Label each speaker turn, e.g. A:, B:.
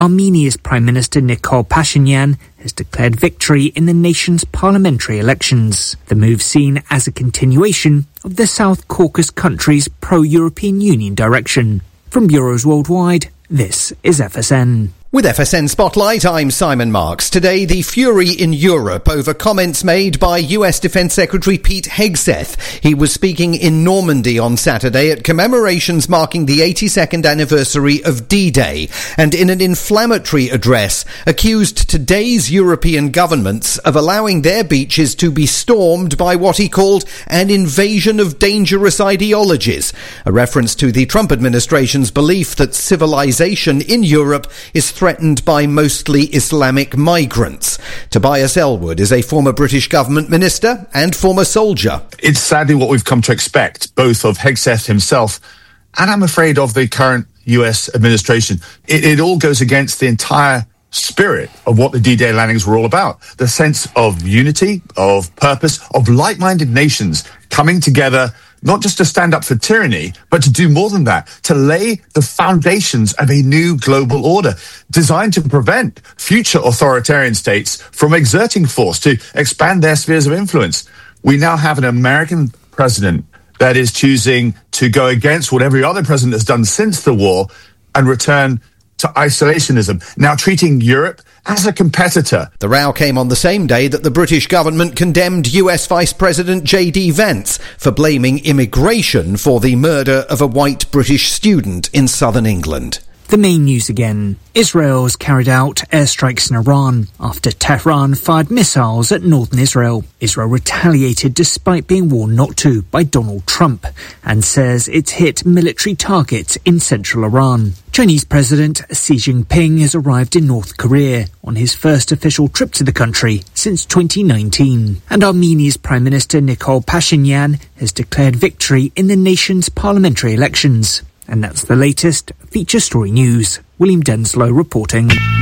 A: Armenia's Prime Minister Nikol Pashinyan has declared victory in the nation's parliamentary elections. The move seen as a continuation of the South Caucasus country's pro-European Union direction. From Bureaus Worldwide, this is FSN.
B: With FSN Spotlight, I'm Simon Marks. Today, the fury in Europe over comments made by US Defence Secretary Pete Hegseth. He was speaking in Normandy on Saturday at commemorations marking the 82nd anniversary of D-Day, and in an inflammatory address, accused today's European governments of allowing their beaches to be stormed by what he called an invasion of dangerous ideologies, a reference to the Trump administration's belief that civilization in Europe is threatened by mostly Islamic migrants. Tobias Ellwood is a former British government minister and former soldier.
C: It's sadly what we've come to expect, both of Hegseth himself and I'm afraid of the current US administration. It all goes against the entire spirit of what the D-Day landings were all about. The sense of unity, of purpose, of like-minded nations coming together, not just to stand up for tyranny, but to do more than that, to lay the foundations of a new global order designed to prevent future authoritarian states from exerting force to expand their spheres of influence. We now have an American president that is choosing to go against what every other president has done since the war and return to isolationism, now treating Europe as a competitor.
B: The row came on the same day that the British government condemned US Vice President J.D. Vance for blaming immigration for the murder of a white British student in southern England.
A: The main news again. Israel has carried out airstrikes in Iran after Tehran fired missiles at northern Israel. Israel retaliated despite being warned not to by Donald Trump and says it's hit military targets in central Iran. Chinese President Xi Jinping has arrived in North Korea on his first official trip to the country since 2019. And Armenia's Prime Minister Nikol Pashinyan has declared victory in the nation's parliamentary elections. And that's the latest feature story news. William Denslow reporting.